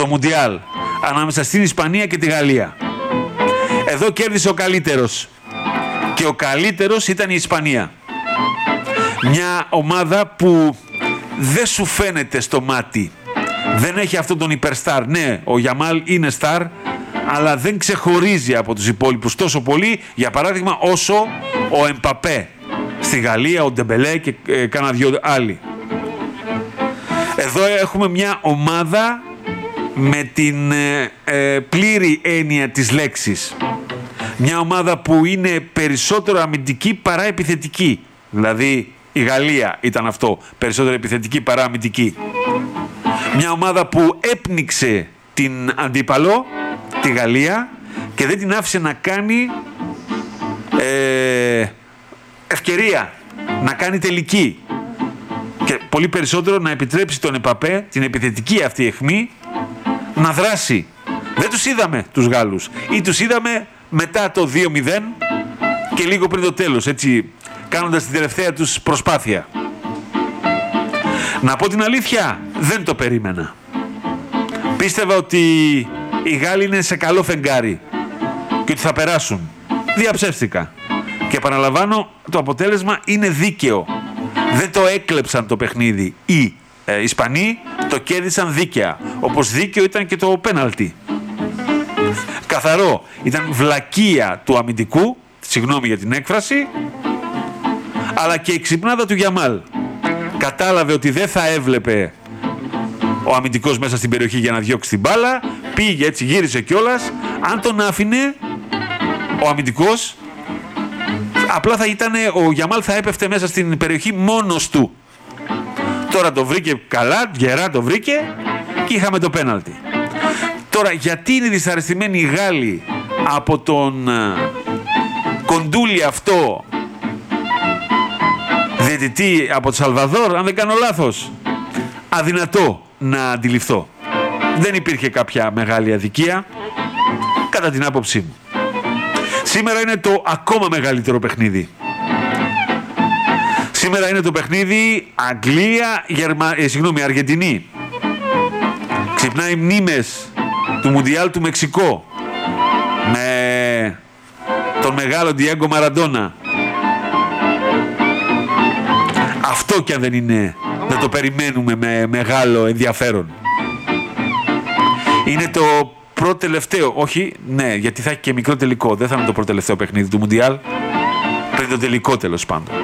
στο Μουντιάλ ανάμεσα στην Ισπανία και τη Γαλλία. Εδώ κέρδισε ο καλύτερος. Και ο καλύτερος ήταν η Ισπανία. Μια ομάδα που δεν σου φαίνεται στο μάτι. Δεν έχει αυτόν τον υπερστάρ. Ναι, ο Γιαμάλ είναι στάρ, αλλά δεν ξεχωρίζει από τους υπόλοιπους τόσο πολύ, για παράδειγμα, όσο ο Εμπαπέ στη Γαλλία, ο Ντεμπελέ και κάνα δυο άλλοι. Εδώ έχουμε μια ομάδα με την πλήρη έννοια της λέξης. Μια ομάδα που είναι περισσότερο αμυντική παρά επιθετική. Δηλαδή η Γαλλία ήταν αυτό, περισσότερο επιθετική παρά αμυντική. Μια ομάδα που έπνιξε την αντίπαλο, τη Γαλλία, και δεν την άφησε να κάνει ευκαιρία, να κάνει τελική. Και πολύ περισσότερο να επιτρέψει τον Εμπαπέ, την επιθετική αυτή αιχμή, να δράσει. Δεν τους είδαμε τους Γάλλους, ή τους είδαμε μετά το 2-0 και λίγο πριν το τέλος, έτσι, κάνοντας την τελευταία τους προσπάθεια. Να πω την αλήθεια, δεν το περίμενα. Πίστευα ότι οι Γάλλοι είναι σε καλό φεγγάρι και ότι θα περάσουν. Διαψεύστηκα. Και επαναλαμβάνω, το αποτέλεσμα είναι δίκαιο. Δεν το έκλεψαν το παιχνίδι. Οι Ισπανοί το κέρδισαν δίκαια. Όπως δίκαιο ήταν και το πέναλτι. Καθαρό. Ήταν βλακεία του αμυντικού, συγγνώμη για την έκφραση, αλλά και η ξυπνάδα του Γιαμάλ. Κατάλαβε ότι δεν θα έβλεπε ο αμυντικός μέσα στην περιοχή για να διώξει την μπάλα. Πήγε έτσι, γύρισε κιόλας. Αν τον άφηνε ο αμυντικός, απλά θα ήταν, ο Γιαμάλ θα έπεφτε μέσα στην περιοχή μόνος του. Τώρα το βρήκε καλά, γερά το βρήκε και είχαμε το πέναλτι. Τώρα, γιατί είναι δυσαρεστημένοι οι Γάλλοι από τον κοντούλι αυτό διαιτητή από το Σαλβαδόρ, αν δεν κάνω λάθος? Αδυνατό να αντιληφθώ. Δεν υπήρχε κάποια μεγάλη αδικία, κατά την άποψή μου. Σήμερα είναι το ακόμα μεγαλύτερο παιχνίδι. Σήμερα είναι το παιχνίδι Αργεντινή. Ξυπνάει μνήμες του Μουντιάλ του Μεξικό με τον μεγάλο Διέγκο Μαραντόνα. Αυτό κι αν δεν είναι, να το περιμένουμε με μεγάλο ενδιαφέρον. Είναι το πρώτο τελευταίο, όχι, ναι, γιατί θα έχει και μικρό τελικό. Δεν θα είναι το πρώτο τελευταίο παιχνίδι του Μουντιάλ, πριν το τελικό τέλος πάντων.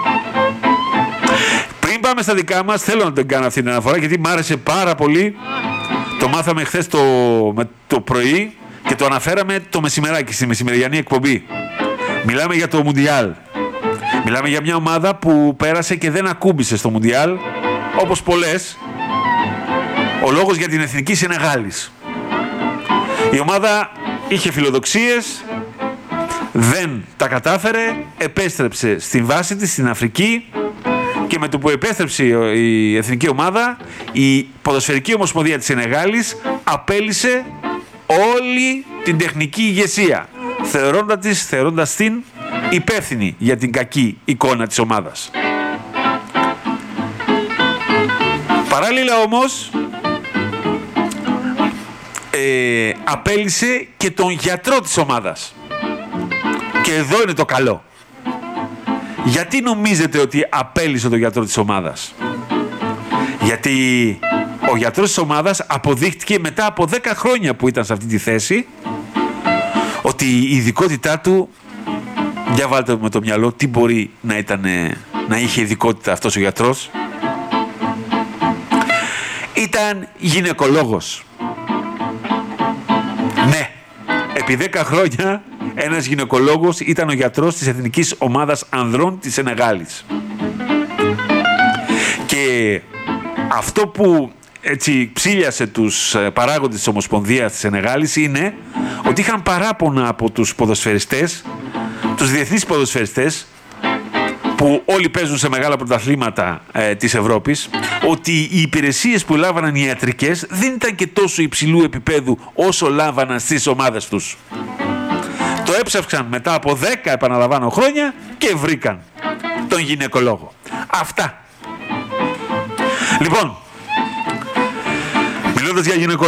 Πριν πάμε στα δικά μας, θέλω να τον κάνω αυτή την αναφορά, γιατί μ' άρεσε πάρα πολύ. Το μάθαμε χθες το πρωί και το αναφέραμε το μεσημεράκι, στη μεσημεριανή εκπομπή. Μιλάμε για το Μουντιάλ. Μιλάμε για μια ομάδα που πέρασε και δεν ακούμπησε στο Μουντιάλ, όπως πολλές. Ο λόγος για την εθνική Σενεγάλης. Η ομάδα είχε φιλοδοξίες, δεν τα κατάφερε, επέστρεψε στην βάση της, στην Αφρική, και με το που επέστρεψε η εθνική ομάδα, η ποδοσφαιρική ομοσπονδία της Σενεγάλης απέλυσε όλη την τεχνική ηγεσία, θεωρώντας την υπεύθυνη για την κακή εικόνα της ομάδας. Παράλληλα όμως, απέλυσε και τον γιατρό της ομάδας. Και εδώ είναι το καλό. Γιατί νομίζετε ότι απέλυσε τον γιατρό της ομάδας? Γιατί ο γιατρός της ομάδας αποδείχτηκε μετά από 10 χρόνια που ήταν σε αυτή τη θέση ότι η ειδικότητά του, για βάλτε με το μυαλό, τι μπορεί να είχε ειδικότητα αυτός ο γιατρός? Ήταν γυναικολόγος. Ναι, επί 10 χρόνια ένας γυναικολόγος ήταν ο γιατρός της εθνικής ομάδας ανδρών της Σενεγάλης. Και αυτό που έτσι ψήλιασε τους παράγοντες της Ομοσπονδίας της Σενεγάλης είναι ότι είχαν παράπονα από τους ποδοσφαιριστές, τους διεθνείς ποδοσφαιριστές, που όλοι παίζουν σε μεγάλα πρωταθλήματα της Ευρώπης, ότι οι υπηρεσίες που λάβαναν οι ιατρικές δεν ήταν και τόσο υψηλού επίπεδου όσο λάβαναν στις ομάδες τους. Το έψαυξαν μετά από 10, επαναλαμβάνω, χρόνια και βρήκαν τον γυναικολόγο. Αυτά. Λοιπόν, μιλώντας για